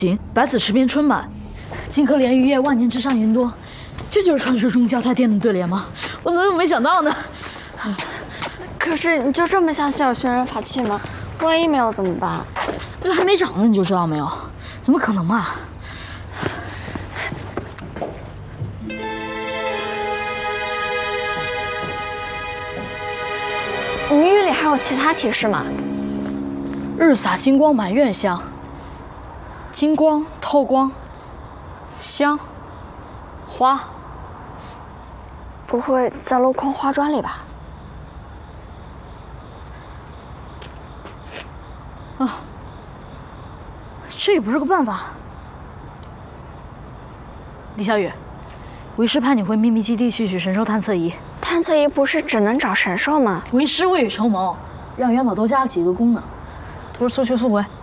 行，百子池边春满，金科莲玉叶，万年之上云多。这就是传说中交泰殿的对联吗？我怎么没想到呢？ 可是你就这么相信有寻人法器吗？万一没有怎么办？ 这还没长呢，你就知道没有？怎么可能嘛？ 谜语里还有其他提示吗？ 日洒金光满院香，金光透光，香花。 不会在镂空花砖里吧？ 啊，这也不是个办法。李小雨，为师派你回秘密基地去取神兽探测仪。 探测仪不是只能找神兽吗？ 为师未雨绸缪，让元宝多加了几个功能，徒儿速去速回。